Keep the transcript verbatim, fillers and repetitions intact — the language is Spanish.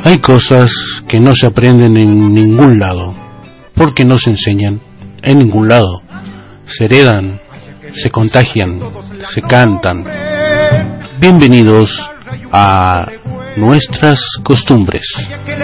Hay cosas que no se aprenden en ningún lado, porque no se enseñan en ningún lado. Se heredan, se contagian, se cantan. Bienvenidos a Nuestras Costumbres.